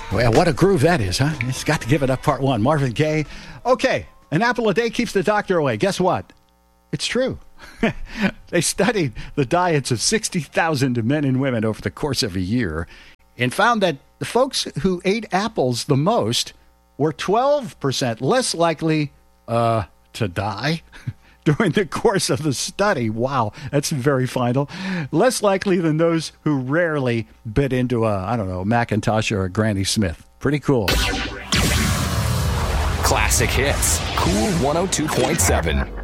Well, what a groove that is, huh? It's got to give it up, part one. Marvin Gaye. Okay, an apple a day keeps the doctor away. Guess what? It's true. They studied the diets of 60,000 men and women over the course of a year and found that the folks who ate apples the most were 12% less likely to die during the course of the study. Wow, that's very final. Less likely than those who rarely bit into a Macintosh or a Granny Smith. Pretty cool. Classic hits. Cool 102.7.